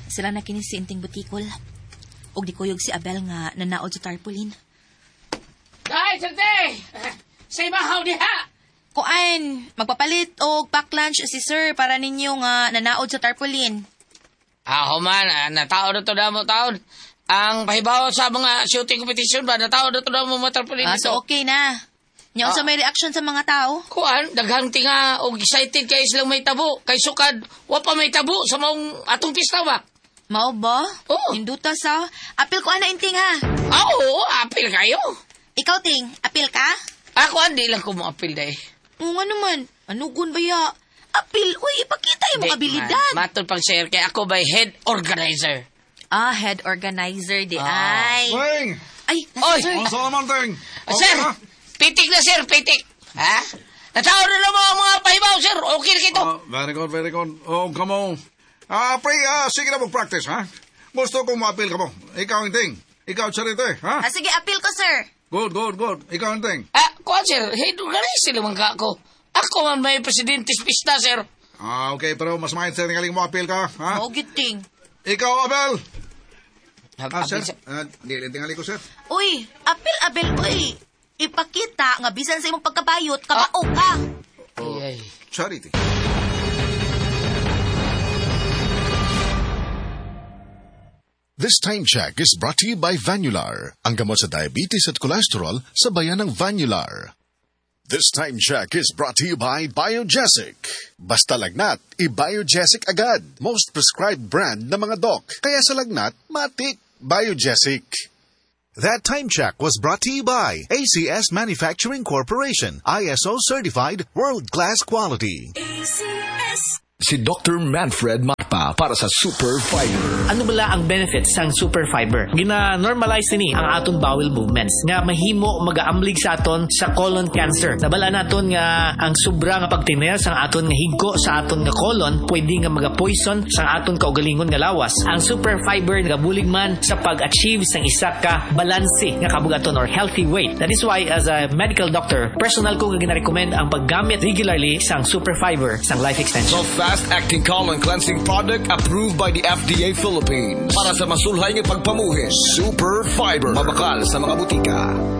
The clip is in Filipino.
Sila na kini si Inting Butikol. Og di kuyog si Abel nga nanaod sa tarpaulin. Ay, sante! Sa ibahaw diha! Kuan, magpapalit og pack lunch si sir para ninyo nga nanaod sa tarpaulin. Man, natao na to na mo taon. Ang pahibaw sa mga shooting competition ba, natao na to na mo matarpulin ito. So okay na. Nya sa may reaction sa mga tao? Kuan, daghang tinga og excited kay silang may tabo. Kay sukad, wa pa may tabo sa maong atong pista ba? Mao ba? Oo. Hinduta sa... Apil ko ana, Inting, ha? Oo, apil kayo. Ikaw, Ting, apil ka? Ako, hindi lang ko mo apil dahi. Oo nga naman. Anugon ba ya? Apil, uy, ipakita yung mga abilidad. Matol pang share kay ako by head organizer. Head organizer, di ay. Ting! Ay, Oy! sir. Asa naman, Ting? Sir, pitik na sir, pitik. Ha? Natao na lang mga pahibaw, sir. Okay na kito. Very good, very good. Oh, come on. Pre, sige na mag-practice, ha? Gusto kong ma-appeal ka mo. Ikaw, Ting. Ikaw, Charite, ha? Sige, apil ko, sir. Good, good, good. Ikaw, Ting. Kuan, sir, head organizer naman ka ako. Ako man may presidentes pista, sir. Okay, pero mas mahit, sir, ngaling mo appeal ka, ha? Oo, giting. Ikaw, Abel. Sir? Sir. Hindi tingali ko, sir. Uy, apil, Abel, uy. Ipakita nga bisan sa imong pagkabayot, kabao ka. Ay. Charity. This time check is brought to you by Vanular, ang gamot sa diabetes at cholesterol sa bayan ng Vanular. This time check is brought to you by Biogesic. Basta lagnat, i-Biogesic agad. Most prescribed brand ng mga doc. Kaya sa lagnat, matik. Biogesic. That time check was brought to you by ACS Manufacturing Corporation, ISO certified world-class quality. Si Dr. Manfred Marpa para sa Super Fiber. Ano bala ang benefits sang Super Fiber? Gina-normalize ni ang aton bowel movements nga mahimo magaamblig sa aton sa colon cancer. Nabala naton nga ang sobra nga pagtiner sang aton nga higko sa aton nga colon pwede nga magapoison sa aton kaugalingon nga lawas. Ang Super Fiber nagabulig man sa pag-achieve sang isa ka balanse nga kabugaton or healthy weight. That is why as a medical doctor, personal ko nga gina-recommend ang paggamit regularly sang Super Fiber sang life extension. Fast-acting colon cleansing product approved by the FDA Philippines. Para sa masulhay ng pagpamuhi, Super Fiber. Mabakal sa mga butika.